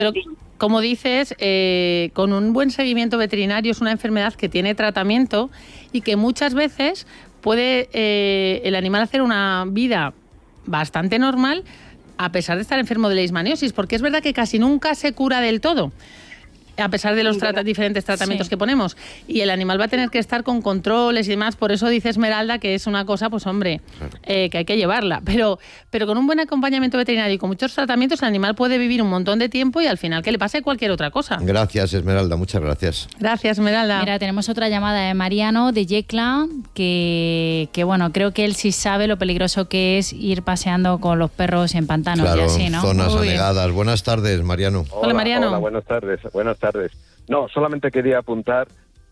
Pero, como dices, con un buen seguimiento veterinario es una enfermedad que tiene tratamiento y que muchas veces puede el animal hacer una vida bastante normal a pesar de estar enfermo de leishmaniosis, porque es verdad que casi nunca se cura del todo, a pesar de los diferentes tratamientos que ponemos. Y el animal va a tener que estar con controles y demás. Por eso dice Esmeralda que es una cosa, pues hombre, que hay que llevarla. Pero con un buen acompañamiento veterinario y con muchos tratamientos, el animal puede vivir un montón de tiempo y al final que le pase cualquier otra cosa. Gracias, Esmeralda. Muchas gracias. Gracias, Esmeralda. Mira, tenemos otra llamada de Mariano, de Yecla, que bueno, creo que él sí sabe lo peligroso que es ir paseando con los perros en pantanos y así, ¿no? Zonas anegadas. Buenas tardes, Mariano. Hola, Mariano. Hola, buenas tardes. Buenas tardes. No, solamente quería apuntar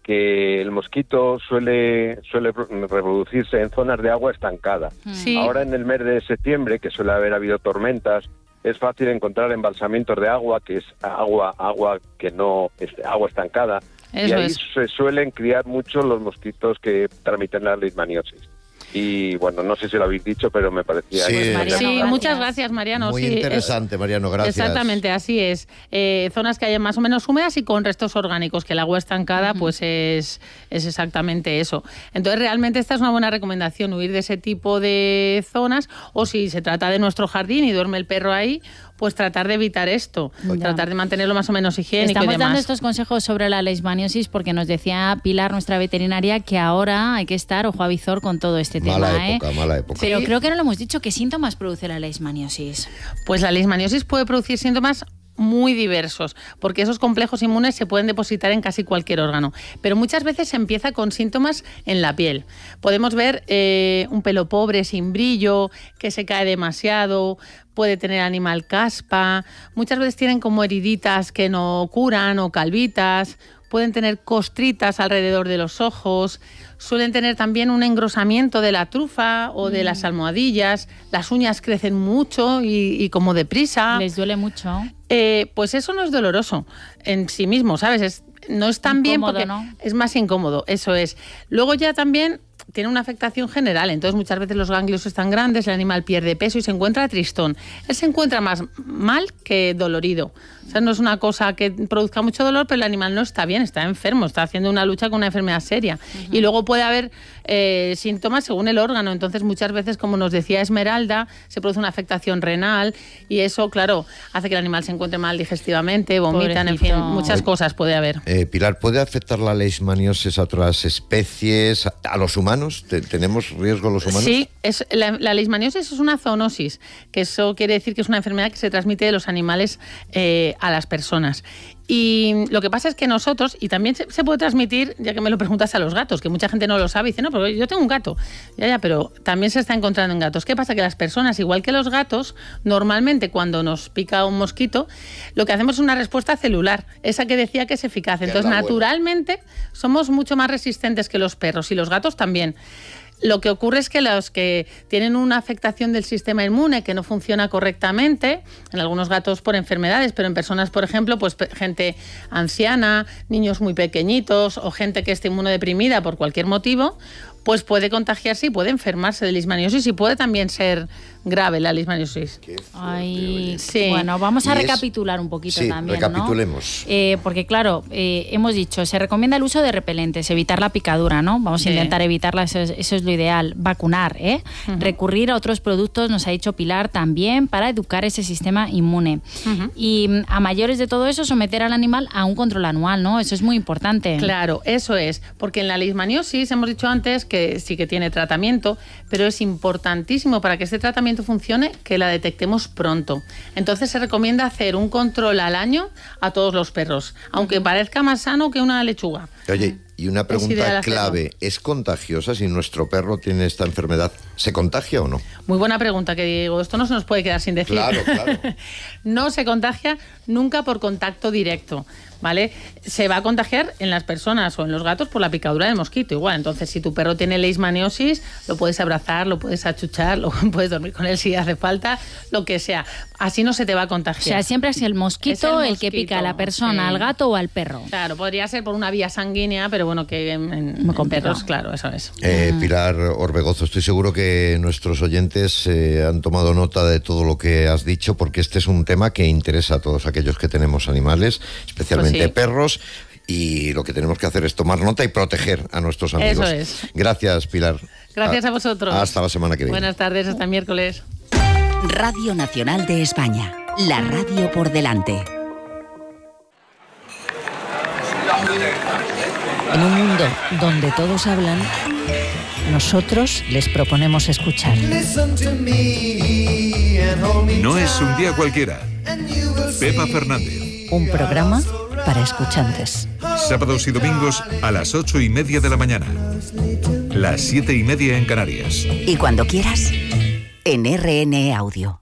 que el mosquito suele reproducirse en zonas de agua estancada. Sí. Ahora en el mes de septiembre, que suele haber habido tormentas, es fácil encontrar embalsamientos de agua, que es agua que no es agua estancada. Eso y ahí es. se suelen criar mucho los mosquitos que transmiten la leishmaniosis. Y bueno, no sé si lo habéis dicho, pero me parecía... Sí, Pues Mariano, Sí, gracias. Muchas gracias, Mariano. Muy Sí, interesante, Mariano, gracias. Exactamente, así es. Zonas que hayan más o menos húmedas y con restos orgánicos, que el agua estancada pues es exactamente eso. Entonces, realmente esta es una buena recomendación, huir de ese tipo de zonas, o si se trata de nuestro jardín y duerme el perro ahí, pues tratar de evitar esto, tratar de mantenerlo más o menos higiénico. Estamos y demás. dando estos consejos sobre la leishmaniosis porque nos decía Pilar, nuestra veterinaria, que ahora hay que estar ojo a visor con todo este Mala tema. época, mala época. Pero creo que no lo hemos dicho. ¿Qué síntomas produce la leishmaniosis? Pues la leishmaniosis puede producir síntomas muy diversos, porque esos complejos inmunes se pueden depositar en casi cualquier órgano, pero muchas veces se empieza con síntomas en la piel. Podemos ver un pelo pobre, sin brillo, que se cae demasiado, puede tener animal caspa, muchas veces tienen como heriditas que no curan o calvitas, pueden tener costritas alrededor de los ojos, suelen tener también un engrosamiento de la trufa o de las almohadillas, las uñas crecen mucho y como deprisa. ¿Les duele mucho? Pues eso no es doloroso en sí mismo, ¿sabes? No es tan Incómodo, bien porque ¿no? es más incómodo, eso es. Luego ya también tiene una afectación general, entonces muchas veces los ganglios están grandes, el animal pierde peso y se encuentra tristón. Él se encuentra más mal que dolorido. O sea, no es una cosa que produzca mucho dolor, pero el animal no está bien, está enfermo, está haciendo una lucha con una enfermedad seria. Y luego puede haber síntomas según el órgano. Entonces, muchas veces, como nos decía Esmeralda, se produce una afectación renal y eso, claro, hace que el animal se encuentre mal digestivamente, vomitan, en fin, muchas cosas puede haber. Pilar, ¿puede afectar la leishmaniosis a otras especies, a los humanos? ¿Tenemos riesgo los humanos? Sí, la leishmaniosis es una zoonosis, que eso quiere decir que es una enfermedad que se transmite de los animales a las personas. Y lo que pasa es que nosotros, y también se puede transmitir, ya que me lo preguntas, a los gatos, que mucha gente no lo sabe y dice, no, pero yo tengo un gato. Ya, pero también se está encontrando en gatos. ¿Qué pasa? Que las personas, igual que los gatos, normalmente cuando nos pica un mosquito, lo que hacemos es una respuesta celular, esa que decía que es eficaz. Entonces, naturalmente, somos mucho más resistentes que los perros y los gatos también. Lo que ocurre es que los que tienen una afectación del sistema inmune que no funciona correctamente, en algunos gatos por enfermedades, pero en personas, por ejemplo, pues gente anciana, niños muy pequeñitos o gente que esté inmunodeprimida por cualquier motivo, pues puede contagiarse y puede enfermarse de leishmaniosis y puede también ser grave la leishmaniosis. Ay, sí. Bueno, vamos a recapitular un poquito también, recapitulemos. ¿No? Porque claro, hemos dicho, se recomienda el uso de repelentes, evitar la picadura, ¿no? Vamos a intentar evitarla, eso es lo ideal. Vacunar, recurrir a otros productos, nos ha dicho Pilar, también para educar ese sistema inmune. Y a mayores de todo eso, someter al animal a un control anual, ¿no? Eso es muy importante. Claro, eso es, porque en la leishmaniosis hemos dicho antes que sí que tiene tratamiento, pero es importantísimo para que este tratamiento funcione que la detectemos pronto. Entonces se recomienda hacer un control al año a todos los perros, aunque parezca más sano que una lechuga. Oye, y una pregunta clave, ¿es contagiosa si nuestro perro tiene esta enfermedad? ¿Se contagia o no? Muy buena pregunta, que digo, esto no se nos puede quedar sin decir. Claro. No se contagia nunca por contacto directo, ¿vale? Se va a contagiar en las personas o en los gatos por la picadura del mosquito, igual. Entonces, si tu perro tiene leishmaniosis, lo puedes abrazar, lo puedes achuchar, puedes dormir con él si hace falta, lo que sea. Así no se te va a contagiar. O sea, siempre es el mosquito el que pica a la persona, al gato o al perro. Claro, podría ser por una vía sanguínea sanguínea, pero bueno, que en perros, claro, eso es. Pilar Orbegozo, estoy seguro que nuestros oyentes han tomado nota de todo lo que has dicho, porque este es un tema que interesa a todos aquellos que tenemos animales, especialmente Pues sí. perros, y lo que tenemos que hacer es tomar nota y proteger a nuestros amigos. Eso es. Gracias, Pilar. Gracias a vosotros. Hasta la semana que viene. Buenas tardes, hasta el miércoles. Radio Nacional de España, la radio por delante. En un mundo donde todos hablan, nosotros les proponemos escuchar. No es un día cualquiera. Pepa Fernández. Un programa para escuchantes. Sábados y domingos a las 8:30 de la mañana. Las 7:30 en Canarias. Y cuando quieras, en RN Audio.